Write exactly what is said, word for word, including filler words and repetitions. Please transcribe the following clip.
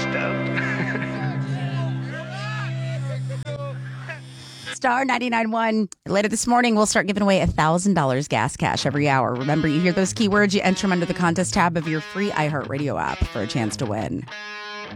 stoked. Star ninety-nine point one. Later this morning, we'll start giving away one thousand dollars gas cash every hour. Remember, you hear those keywords, you enter them under the contest tab of your free iHeartRadio app for a chance to win.